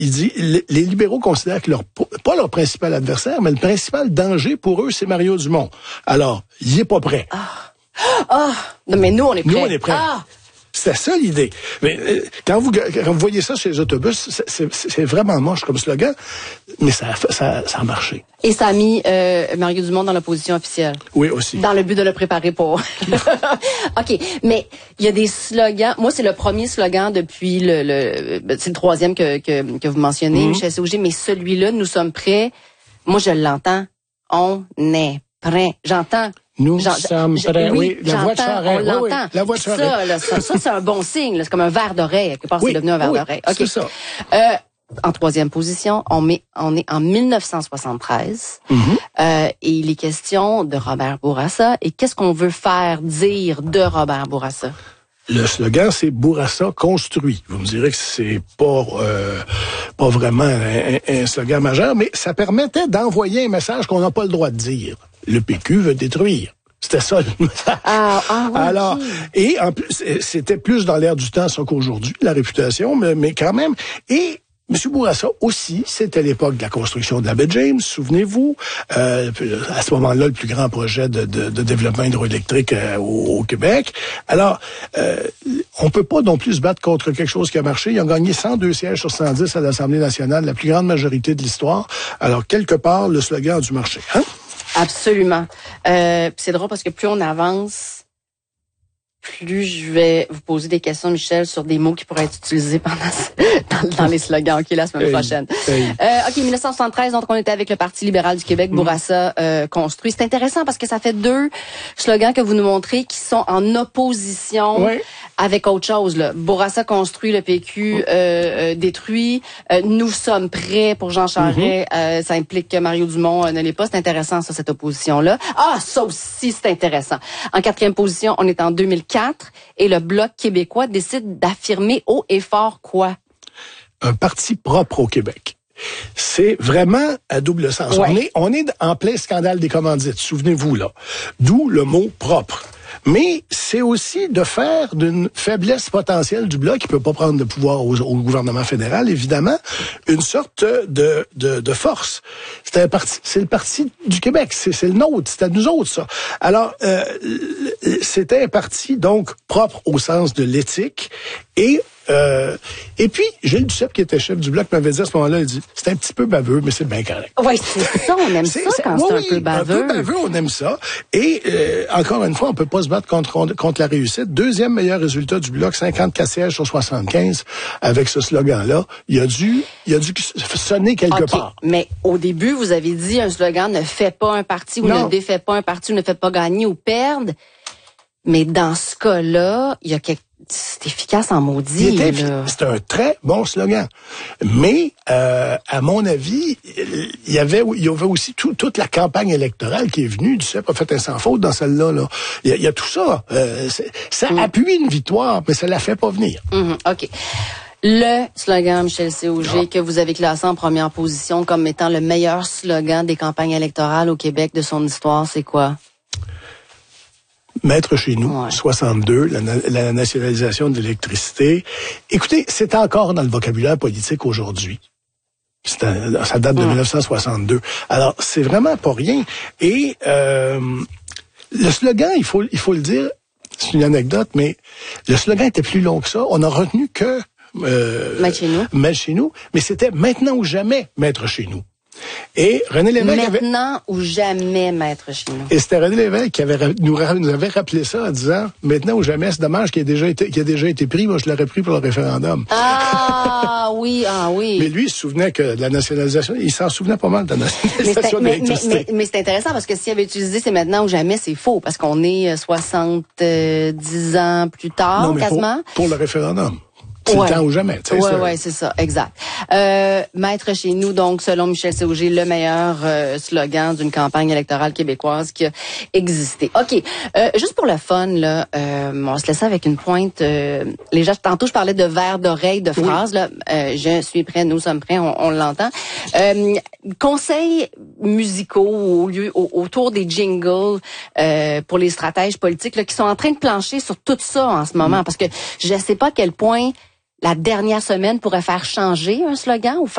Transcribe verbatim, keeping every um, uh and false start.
il dit, les, les libéraux considèrent que leur, pas leur principal adversaire, mais le principal danger pour eux, c'est Mario Dumont. Alors, il est pas prêt. Ah, ah, non, mais nous, on est prêts. Nous, on est prêts. Ah. C'était ça l'idée. Mais euh, quand vous quand vous voyez ça sur les autobus, c'est, c'est, c'est vraiment moche comme slogan, mais ça a, ça, ça a marché. Et ça a mis euh, Mario Dumont dans l'opposition officielle. Oui, aussi. Dans le but de le préparer pour... OK, mais il y a des slogans. Moi, c'est le premier slogan depuis le... le c'est le troisième que, que, que vous mentionnez, mm-hmm. Michel Sauger, mais celui-là, nous sommes prêts. Moi, je l'entends. On est prêts. J'entends... Nous J'en, sommes je, prêts. Oui, Oui, la voix de Charest. On oui, l'entend. Oui, la voix de Charest. Ça, là, ça, ça, c'est un bon signe. Là. C'est comme un verre d'oreille. Quelque part, oui, c'est devenu un verre oui, d'oreille. OK. C'est ça. Euh, en troisième position, on, met, on est en mille neuf cent soixante-treize. Mm-hmm. Euh, et il est question de Robert Bourassa. Et qu'est-ce qu'on veut faire dire de Robert Bourassa? Le slogan, c'est Bourassa construit. Vous me direz que c'est pas euh, pas vraiment un, un slogan majeur, mais ça permettait d'envoyer un message qu'on n'a pas le droit de dire. Le P Q veut détruire. C'était ça le message. Ah, ah, oui, Alors, oui. et en plus, c'était plus dans l'air du temps ça qu'aujourd'hui, la réputation, mais, mais quand même. Et M. Bourassa aussi, c'était l'époque de la construction de la baie James, souvenez-vous. Euh, à ce moment-là, le plus grand projet de, de, de développement hydroélectrique euh, au, au Québec. Alors, euh, on peut pas non plus se battre contre quelque chose qui a marché. Ils ont gagné cent deux sièges sur cent dix à l'Assemblée nationale, la plus grande majorité de l'histoire. Alors, quelque part, le slogan a dû marcher. Hein? Absolument. Euh, c'est drôle parce que plus on avance, plus je vais vous poser des questions, Michel, sur des mots qui pourraient être utilisés pendant dans, dans les slogans. OK, la semaine hey, prochaine. Hey. Euh, OK, mille neuf cent soixante-treize, donc on était avec le Parti libéral du Québec, mmh. Bourassa euh, construit. C'est intéressant parce que ça fait deux slogans que vous nous montrez qui sont en opposition oui. avec autre chose. Là. Bourassa construit, le P Q mmh. euh, euh, détruit. Euh, nous sommes prêts pour Jean Charest. Mmh. Euh, ça implique que Mario Dumont euh, ne l'est pas. C'est intéressant, ça, cette opposition-là. Ah, ça aussi, c'est intéressant. En quatrième position, on est en deux mille quatre et le Bloc québécois décide d'affirmer haut et fort quoi? Un parti propre au Québec. C'est vraiment à double sens. Ouais. On est, on est en plein scandale des commandites, souvenez-vous là. D'où le mot propre. Mais c'est aussi de faire d'une faiblesse potentielle du Bloc, qui peut pas prendre de pouvoir au, au gouvernement fédéral, évidemment, une sorte de, de, de force. C'est un parti, c'est le parti du Québec, c'est, c'est le nôtre, c'est à nous autres, ça. Alors, euh, c'était un parti, donc, propre au sens de l'éthique, et Euh, et puis, Gilles Duceppe, qui était chef du Bloc, m'avait dit à ce moment-là, il dit, c'est un petit peu baveux, mais c'est bien correct. Oui, c'est ça, on aime c'est, ça c'est, quand oui, c'est un peu baveux. Un peu baveux, on aime ça. Et euh, encore une fois, on peut pas se battre contre, contre la réussite. Deuxième meilleur résultat du Bloc, cinquante-quatre sièges sur soixante-quinze, avec ce slogan-là. Il a dû, il a dû sonner quelque okay, part. Mais au début, vous avez dit, un slogan ne fait pas un parti ou non. ne défait pas un parti ou ne fait pas gagner ou perdre. Mais dans ce cas-là, il y a quelque c'est efficace en maudit. Il était, c'est un très bon slogan. Mais, euh, à mon avis, il y avait, il y avait aussi tout, toute la campagne électorale qui est venue. Duceppe a fait un sans faute dans celle-là. Là. Il, y a, il y a tout ça. Euh, ça mm. appuie une victoire, mais ça la fait pas venir. Mm-hmm. OK. Le slogan, Michel Sauger, ah. que vous avez classé en première position comme étant le meilleur slogan des campagnes électorales au Québec de son histoire, c'est quoi? Maître chez nous, ouais. soixante-deux, la, la nationalisation de l'électricité. Écoutez, c'est encore dans le vocabulaire politique aujourd'hui. C'est un, ça date de ouais. mille neuf cent soixante-deux. Alors, c'est vraiment pas rien. Et euh, le slogan, il faut, il faut le dire, c'est une anecdote, mais le slogan était plus long que ça. On a retenu que euh, Maître chez nous. Maître chez nous, mais c'était maintenant ou jamais Maître chez nous. Et René Lévesque Maintenant avait... ou jamais, Maître chez nous. Et c'était René Lévesque qui avait, nous, nous avait rappelé ça en disant, maintenant ou jamais, c'est dommage qu'il ait déjà été, qu'il ait déjà été pris. Moi, je l'aurais pris pour le référendum. Ah, oui, ah oui. Mais lui, il se souvenait que de la nationalisation, il s'en souvenait pas mal de la nationalisation de l'électricité. Mais, mais, mais, mais c'est intéressant parce que s'il avait utilisé c'est maintenant ou jamais, c'est faux. Parce qu'on est soixante-dix ans plus tard, non, mais quasiment. Pour, pour le référendum. C'est ouais. le temps ou jamais. Oui, oui, ouais, c'est ça, exact. Euh, Maître chez nous, donc, selon Michel Sauger, le meilleur euh, slogan d'une campagne électorale québécoise qui a existé. OK, euh, juste pour le fun, là, euh, on se laisse avec une pointe. Euh, les gens, tantôt, je parlais de verre d'oreille, de phrases. Oui. Là, euh, je suis prêt, nous sommes prêts, on, on l'entend. Euh, conseils musicaux au lieu, au, autour des jingles euh, pour les stratèges politiques là, qui sont en train de plancher sur tout ça en ce moment, mmh. parce que je ne sais pas à quel point la dernière semaine pourrait faire changer un slogan ou